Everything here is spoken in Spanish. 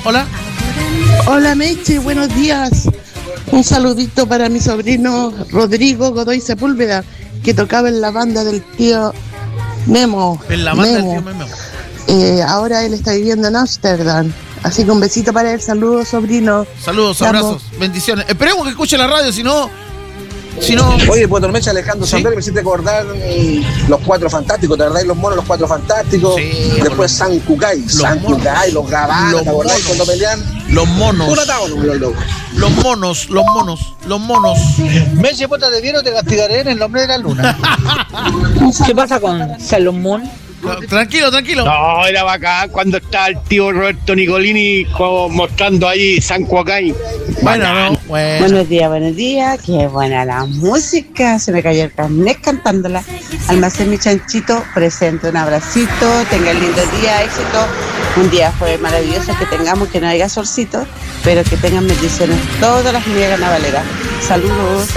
Hola. Hola Meche, buenos días. Un saludito para mi sobrino Rodrigo Godoy Sepúlveda, que tocaba en la banda del tío Memo. En la banda del tío Memo. Ahora él está viviendo en Ámsterdam. Así que un besito para él. Saludos, sobrino. Saludos, abrazos, bendiciones. Esperemos que escuche la radio, si no... Oye, pues Tormecha, Alejandro Sandero, me hiciste acordar los Cuatro Fantásticos, ¿te acordás? Los monos, los Cuatro Fantásticos. Sí, después San Cucay, los Gabanas, ¿te acordás cuando pelean? Los monos. Los monos. Meche, puta de vieron, te castigaré en el nombre de la luna. ¿Qué pasa con Sailor Moon? Tranquilo. No, era bacán cuando está el tío Roberto Nicolini mostrando ahí San Cuacay. Bueno. Buenos días, qué buena la música, se me cayó el carnet cantándola. Almacén mi chanchito, presente, un abracito, tenga el lindo día, éxito. Un día fue maravilloso que tengamos, que no haya solcito, pero que tengan bendiciones todas las familias carnavaleras. Saludos.